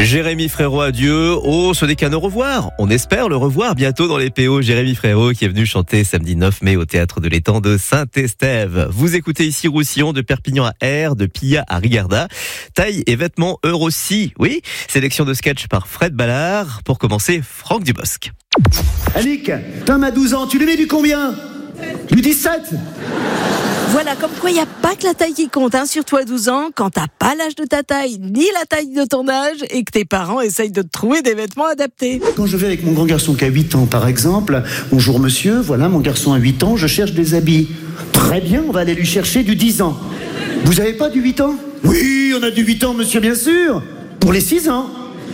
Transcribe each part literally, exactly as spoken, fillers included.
Jérémy Frérot, adieu. Oh, ce n'est qu'un au revoir. On espère le revoir bientôt dans les P O. Jérémy Frérot qui est venu chanter samedi neuf mai au Théâtre de l'Étang de Saint-Estève. Vous écoutez ici Roussillon, de Perpignan à R, de Pilla à Rigarda. Taille et vêtements eux aussi. Oui, sélection de sketch par Fred Ballard. Pour commencer, Franck Dubosc. Annick, Tom a douze ans, tu lui mets du combien ? Du dix-sept ? Voilà, comme quoi il n'y a pas que la taille qui compte, hein, surtout à douze ans, quand t'as pas l'âge de ta taille, ni la taille de ton âge, et que tes parents essayent de te trouver des vêtements adaptés. Quand je vais avec mon grand garçon qui a huit ans, par exemple, bonjour monsieur, voilà, mon garçon a huit ans, je cherche des habits. Très bien, on va aller lui chercher du dix ans. Vous avez pas du huit ans ? Oui, on a du huit ans, monsieur, bien sûr. Pour les six ans.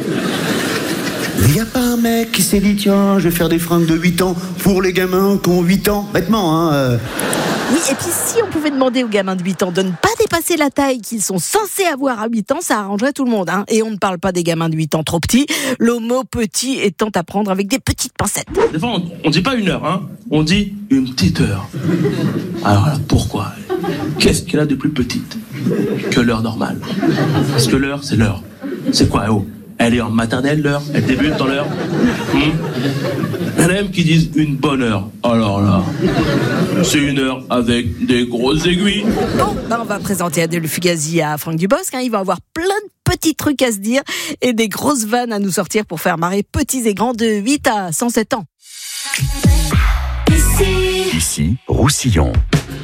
Il n'y a pas un mec qui s'est dit, tiens, je vais faire des fringues de huit ans pour les gamins qui ont huit ans. Vêtements, hein. Euh... Oui, et puis si on pouvait demander aux gamins de huit ans de ne pas dépasser la taille qu'ils sont censés avoir à huit ans, ça arrangerait tout le monde, hein. Et on ne parle pas des gamins de huit ans trop petits, le mot petit étant à prendre avec des petites pincettes. Des fois, on ne dit pas une heure, hein. On dit une petite heure. Alors là, pourquoi ? Qu'est-ce qu'elle a de plus petite que l'heure normale ? Parce que l'heure, c'est l'heure. C'est quoi, oh ? Elle est en maternelle, l'heure. Elle débute dans l'heure. Hum. Elle aime qu'ils disent une bonne heure. Alors là, c'est une heure avec des grosses aiguilles. Bon, ben on va présenter Adèle Fugazi à Franck Dubosc, hein. Il va avoir plein de petits trucs à se dire et des grosses vannes à nous sortir pour faire marrer petits et grands de huit à cent sept ans. Ici, Roussillon.